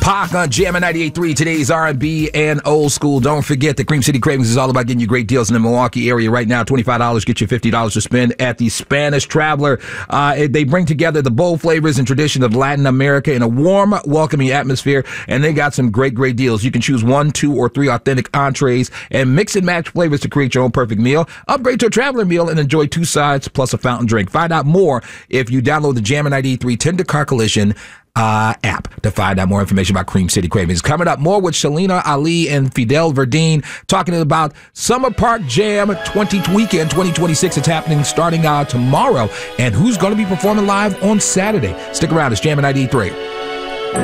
Pac on Jammin' 98.3, today's R&B and old school. Don't forget that Cream City Cravings is all about getting you great deals in the Milwaukee area right now. $25 get you $50 to spend at the Spanish Traveler. They bring together the bold flavors and tradition of Latin America in a warm, welcoming atmosphere, and they got some great deals. You can choose 1, 2, or 3 authentic entrees and mix and match flavors to create your own perfect meal. Upgrade to a Traveler meal and enjoy 2 sides plus a fountain drink. Find out more if you download the Jammin' 98.3 Tender Car Collision app to find out more information about Cream City Cravings. Coming up, more with Shalina Ali and Fidel Verdine talking about Summer Park Jam Weekend 2026. It's happening starting tomorrow, and who's going to be performing live on Saturday. Stick around. It's Jammin' 93.